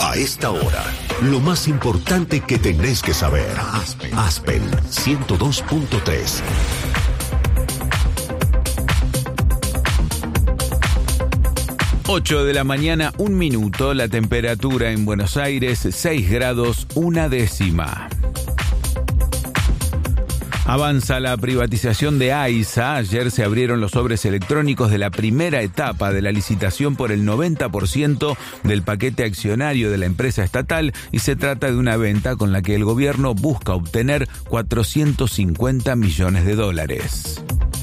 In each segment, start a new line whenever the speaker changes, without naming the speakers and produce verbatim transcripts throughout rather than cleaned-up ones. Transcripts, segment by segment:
A esta hora, lo más importante que tenés que saber. Aspen, Aspen ciento dos punto tres.
ocho de la mañana, un minuto. La temperatura en Buenos Aires, seis grados, una décima. Avanza la privatización de AISA. Ayer se abrieron los sobres electrónicos de la primera etapa de la licitación por el noventa por ciento del paquete accionario de la empresa estatal y se trata de una venta con la que el gobierno busca obtener cuatrocientos cincuenta millones de dólares.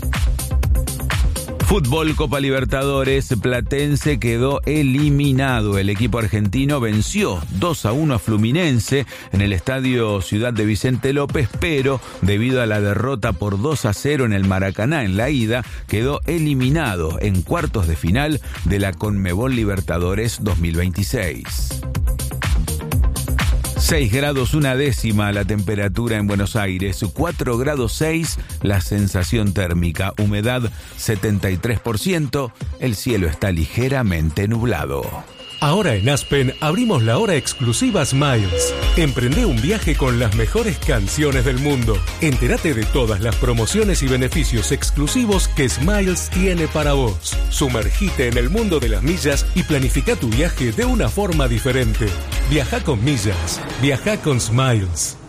Fútbol, Copa Libertadores, Platense quedó eliminado. El equipo argentino venció dos a uno a Fluminense en el estadio Ciudad de Vicente López, pero debido a la derrota por dos a cero en el Maracaná en la ida, quedó eliminado en cuartos de final de la Conmebol Libertadores dos mil veintiséis. seis grados una décima la temperatura en Buenos Aires, cuatro grados seis la sensación térmica, humedad setenta y tres por ciento, el cielo está ligeramente nublado.
Ahora en Aspen abrimos la hora exclusiva Smiles. Emprende un viaje con las mejores canciones del mundo. Entérate de todas las promociones y beneficios exclusivos que Smiles tiene para vos. Sumergite en el mundo de las millas y planifica tu viaje de una forma diferente. Viaja con millas. Viaja con Smiles.